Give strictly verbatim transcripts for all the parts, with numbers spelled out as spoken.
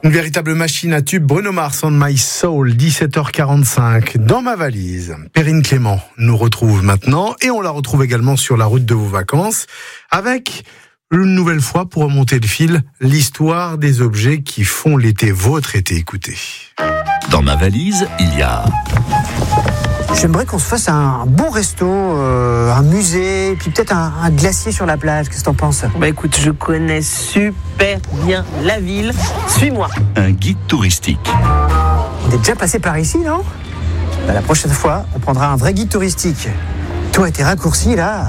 Une véritable machine à tube, Bruno Mars, On My Soul, dix-sept heures quarante-cinq. Dans ma valise, Perrine Clément nous retrouve maintenant et on la retrouve également sur la route de vos vacances avec une nouvelle fois, pour remonter le fil, l'histoire des objets qui font l'été, votre été. Écoutez. Dans ma valise, il y a... J'aimerais qu'on se fasse un bon resto, euh, un musée, puis peut-être un, un glacier sur la plage. Qu'est-ce que t'en penses ? Bah écoute, je connais super bien la ville. Suis-moi. Un guide touristique. On est déjà passé par ici, non ? Bah, la prochaine fois, on prendra un vrai guide touristique. Tout a été raccourci, là.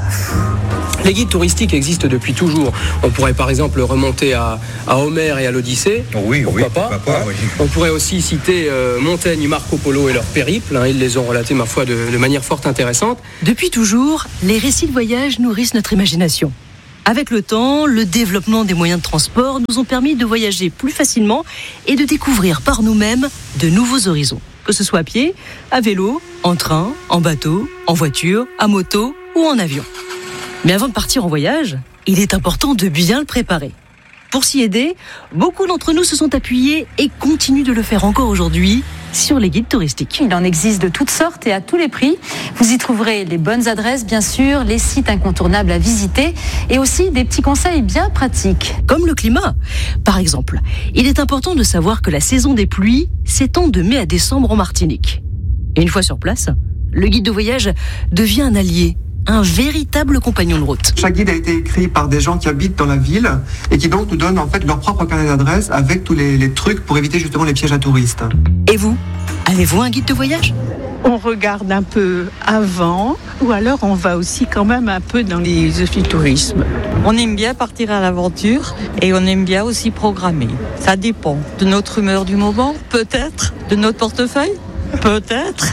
Les guides touristiques existent depuis toujours. On pourrait par exemple remonter à, à Homère et à l'Odyssée. Oui, pourquoi oui, pas, pourquoi pas, oui. On pourrait aussi citer euh, Montaigne, Marco Polo et leur périple. Hein, ils les ont relatés, ma foi, de, de manière fort intéressante. Depuis toujours, les récits de voyage nourrissent notre imagination. Avec le temps, le développement des moyens de transport nous ont permis de voyager plus facilement et de découvrir par nous-mêmes de nouveaux horizons. Que ce soit à pied, à vélo, en train, en bateau, en voiture, à moto ou en avion. Mais avant de partir en voyage, il est important de bien le préparer. Pour s'y aider, beaucoup d'entre nous se sont appuyés et continuent de le faire encore aujourd'hui sur les guides touristiques. Il en existe de toutes sortes et à tous les prix. Vous y trouverez les bonnes adresses, bien sûr, les sites incontournables à visiter et aussi des petits conseils bien pratiques. Comme le climat. Par exemple, il est important de savoir que la saison des pluies s'étend de mai à décembre en Martinique. Et une fois sur place, le guide de voyage devient un allié, un véritable compagnon de route. Chaque guide a été écrit par des gens qui habitent dans la ville et qui donc nous donnent en fait leur propre carnet d'adresses avec tous les, les trucs pour éviter justement les pièges à touristes. Et vous, avez-vous un guide de voyage ? On regarde un peu avant ou alors on va aussi quand même un peu dans les officitourismes. On aime bien partir à l'aventure et on aime bien aussi programmer. Ça dépend de notre humeur du moment, peut-être, de notre portefeuille, peut-être.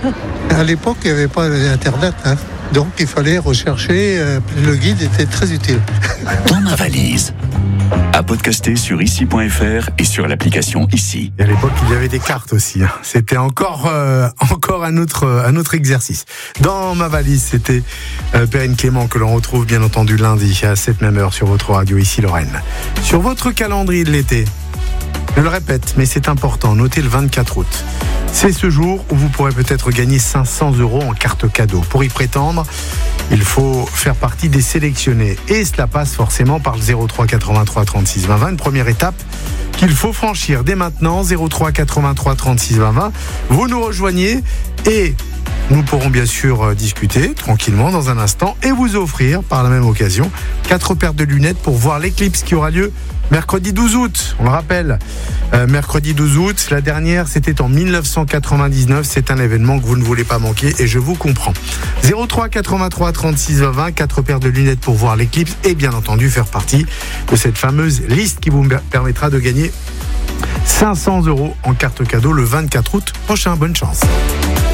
À l'époque, il n'y avait pas Internet, hein. Donc il fallait rechercher, euh, le guide était très utile. Dans ma valise. À podcaster sur ici point f r et sur l'application Ici. Et à l'époque, il y avait des cartes aussi. Hein. C'était encore euh, encore un autre un autre exercice. Dans ma valise, c'était euh, Perrine Clément que l'on retrouve bien entendu lundi à cette même heure sur votre radio Ici Lorraine. Sur votre calendrier de l'été, je le répète, mais c'est important, notez le vingt-quatre août. C'est ce jour où vous pourrez peut-être gagner cinq cents euros en carte cadeau. Pour y prétendre, il faut faire partie des sélectionnés. Et cela passe forcément par le zéro trois quatre-vingt-trois trente-six vingt vingt. Une première étape qu'il faut franchir dès maintenant, zéro trois quatre-vingt-trois trente-six vingt vingt. Vous nous rejoignez et nous pourrons bien sûr discuter tranquillement dans un instant et vous offrir par la même occasion quatre paires de lunettes pour voir l'éclipse qui aura lieu mercredi douze août, on le rappelle, euh, mercredi douze août, la dernière c'était en mille neuf cent quatre-vingt-dix-neuf, c'est un événement que vous ne voulez pas manquer et je vous comprends. zéro trois quatre-vingt-trois trente-six vingt vingt, quatre paires de lunettes pour voir l'éclipse et bien entendu faire partie de cette fameuse liste qui vous permettra de gagner cinq cents euros en carte cadeau le vingt-quatre août prochain. Bonne chance.